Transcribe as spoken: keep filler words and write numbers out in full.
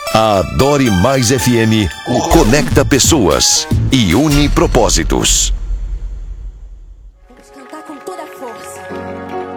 A Adore Mais F M conecta pessoas e une propósitos.